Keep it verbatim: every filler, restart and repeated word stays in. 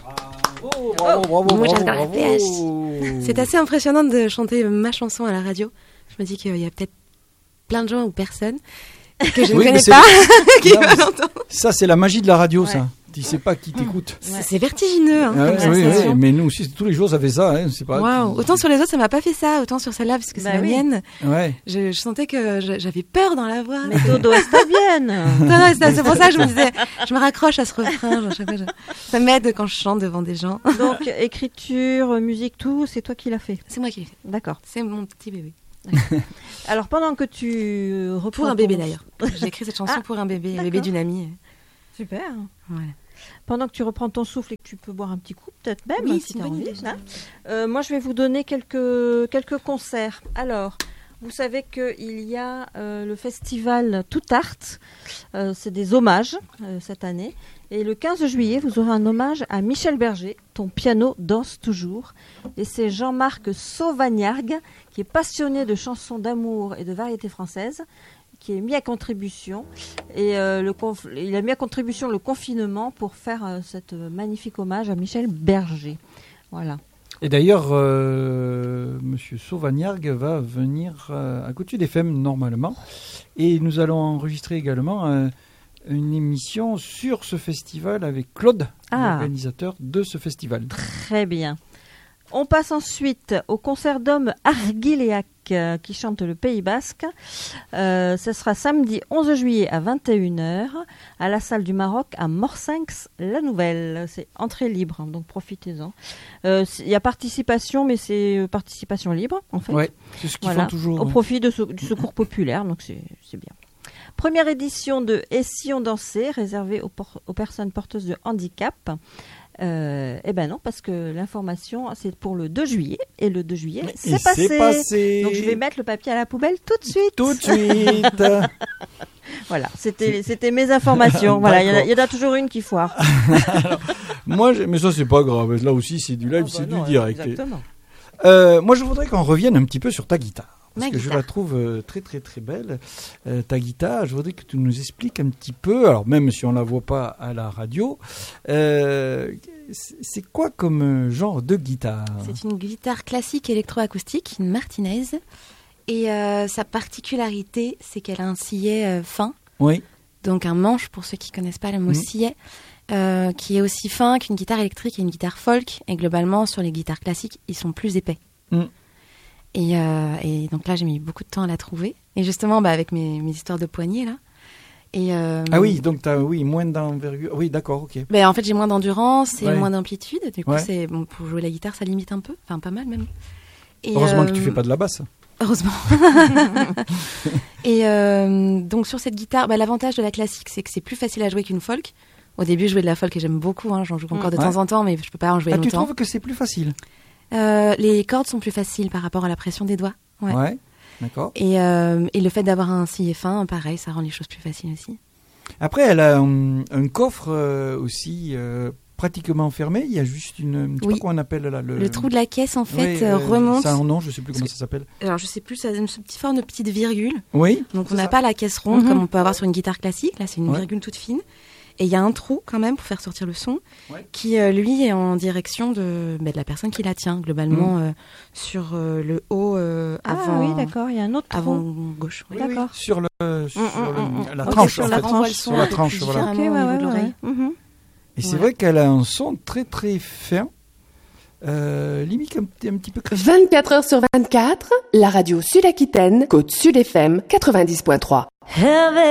Bravo, bravo, bravo, Moi, bravo, j'adore la bravo. P H. C'est assez impressionnant de chanter ma chanson à la radio. Je me dis qu'il y a peut-être plein de gens ou personnes que je Oui, ne mais connais c'est- pas qui Non, vont l'entendre. Ça, c'est la magie de la radio, Ouais. ça. Tu sais pas qui t'écoute. C'est c'est vertigineux, hein, Ah ouais, comme oui, sensation. oui, mais nous aussi, tous les jours, ça fait ça. Hein, c'est pas. Waouh. Autant sur les autres, ça m'a pas fait ça. Autant sur celle-là, parce que Bah c'est la oui. mienne. Ouais. Je, je sentais que je- j'avais peur dans la voix. Mais todo está bien. Non, non, c'est c'est pour ça que je me disais, je me raccroche à ce refrain. Genre, chaque fois, je- Ça m'aide quand je chante devant des gens. Donc, écriture, musique, tout, c'est toi qui l'as fait. C'est moi qui l'ai fait. D'accord. C'est mon petit bébé. Alors, pendant que tu reprends. Pour un bébé ton- d'ailleurs. J'ai écrit cette chanson Ah, pour un bébé, un d'accord. bébé d'une amie. Super. Voilà. Pendant que tu reprends ton souffle et que tu peux boire un petit coup, peut-être même, Oui, si c'est tu une as bonne envie. idée, hein. Euh, moi, je vais vous donner quelques, quelques concerts. Alors, vous savez qu'il y a euh, le festival Tout Art. Euh, c'est des hommages euh, cette année. Et le quinze juillet, vous aurez un hommage à Michel Berger. Ton piano danse toujours. Et c'est Jean-Marc Sauvagnargues, qui est passionné de chansons d'amour et de variété française, qui est mis à contribution. Et euh, le conf- il a mis à contribution le confinement pour faire euh, cette magnifique hommage à Michel Berger. Voilà. Et d'ailleurs, euh, Monsieur Sauvagnargues va venir euh, à Coutu des Femmes normalement, et nous allons enregistrer également euh, une émission sur ce festival avec Claude, Ah. l'organisateur de ce festival. Très bien. On passe ensuite au concert d'hommes Arguiléac euh, qui chante le Pays Basque. Euh, ce sera samedi onze juillet à vingt et une heures à la salle du Maroc à Morsinx-la-Nouvelle. C'est entrée libre, hein, donc profitez-en. Euh, c'est- Il y a participation, mais c'est euh, participation libre en fait. Ouais, c'est ce qu'ils Voilà, font toujours. au hein. profit de ce- du secours populaire, donc c'est c'est bien. Première édition de Et si on dansait, réservée aux, por- aux personnes porteuses de handicap. Euh, eh ben non, parce que l'information, c'est pour le deux juillet, et le deux juillet, Et c'est passé. c'est passé. Donc je vais mettre le papier à la poubelle tout de suite. Tout de suite. Voilà, c'était c'était mes informations. Voilà, il y en a- il y, en a toujours une qui foire. Moi, j'ai- mais ça c'est pas grave. Là aussi, c'est du live, Ah bah c'est non, du direct. Exactement. Euh, moi, je voudrais qu'on revienne un petit peu sur ta guitare. Parce Ma que je guitare. la trouve euh, très très très belle. Euh, ta guitare, je voudrais que tu nous expliques un petit peu, alors même si on la voit pas à la radio, euh, c'est c'est quoi comme euh, genre de guitare? C'est une guitare classique électroacoustique, une Martinez. Et euh, sa particularité, c'est qu'elle a un sillet euh, fin, Oui. donc un manche pour ceux qui connaissent pas le mot Mhm. sillet, euh, qui est aussi fin qu'une guitare électrique et une guitare folk. Et globalement, sur les guitares classiques, ils sont plus épais. Mhm. Et, euh, et donc là, j'ai mis beaucoup de temps à la trouver. Et justement, bah, avec mes, mes histoires de poignets, là. Et, euh, Ah oui, donc tu as oui, moins d'envergure. Oui, d'accord, ok. ben, en fait, j'ai moins d'endurance et Ouais. moins d'amplitude. Du coup, Ouais. c'est, bon, pour jouer la guitare, ça limite un peu. Enfin, pas mal même. Et, Heureusement euh, que tu fais pas de la basse. Heureusement. Et euh, donc sur cette guitare, bah, l'avantage de la classique, c'est que c'est plus facile à jouer qu'une folk. Au début, je jouais de la folk et j'aime beaucoup. Hein, j'en joue encore de Ouais. temps en temps, mais je peux pas en jouer Ah, tu longtemps. trouves que c'est plus facile? Euh, les cordes sont plus faciles par rapport à la pression des doigts. Ouais. D'accord. Et, euh, et le fait d'avoir un sillet fin, pareil, ça rend les choses plus faciles aussi. Après, elle a un, un coffre euh, aussi euh, pratiquement fermé. Il y a juste une. Je sais Oui. pas comment on appelle là. Le, Le trou de la caisse, en fait, Oui, euh, euh, remonte. Ça a un nom, je sais plus Parce comment que- ça s'appelle. Alors, je sais plus, ça a une petite forme de petite virgule. Oui. Donc, c'est on n'a ça. pas la caisse ronde Mhm. comme on peut avoir sur une guitare classique. Là, c'est une Ouais. virgule toute fine. Et il y a un trou quand même pour faire sortir le son Ouais. qui, euh, lui, est en direction de, bah, de la personne qui la tient, globalement, euh, sur euh, le haut euh, Ah avant, oui, d'accord, il y a un autre trou. avant gauche. oui. Oui, oui, D'accord. sur le, sur Mm, le- mm, mm, la mm. tranche Ok, sur en la fait. tranche. Sur la tranche, voilà. Ok, Différemment ouais, au niveau ouais, de l'oreille. ouais. Mhm. Et c'est Voilà. vrai qu'elle a un son très très fin, euh, limite un, petit- un petit peu craché. vingt-quatre heures sur vingt-quatre, la radio Sud-Aquitaine, Côte Sud F M quatre-vingt-dix point trois.